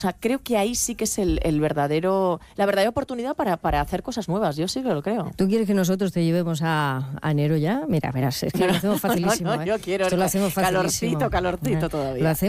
O sea, creo que ahí sí que es la verdadera oportunidad para hacer cosas nuevas. Yo sí que lo creo. ¿Tú quieres que nosotros te llevemos a enero ya? Mira, verás, es que lo hacemos facilísimo. No, yo quiero Esto lo hacemos facilísimo. calorcito todavía. Lo hacemos